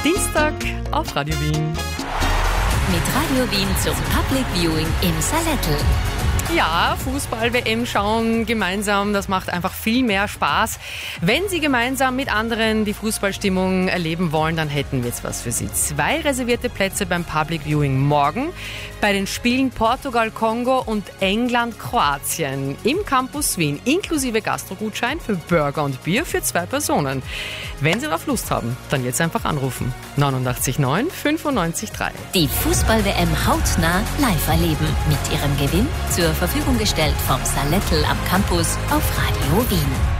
Dienstag auf Radio Wien. Mit Radio Wien zum Public Viewing im Salettl. Ja, Fußball-WM schauen gemeinsam, das macht einfach viel mehr Spaß. Wenn Sie gemeinsam mit anderen die Fußballstimmung erleben wollen, dann hätten wir jetzt was für Sie. 2 reservierte Plätze beim Public Viewing morgen bei den Spielen Portugal-Kongo und England-Kroatien im Campus Wien, inklusive Gastrogutschein für Burger und Bier für 2 Personen. Wenn Sie darauf Lust haben, dann jetzt einfach anrufen. 89,9 95,3. Die Fußball-WM hautnah live erleben. Mit Ihrem Gewinn zur Verfügung gestellt vom Salettl am Campus auf Radio Wien.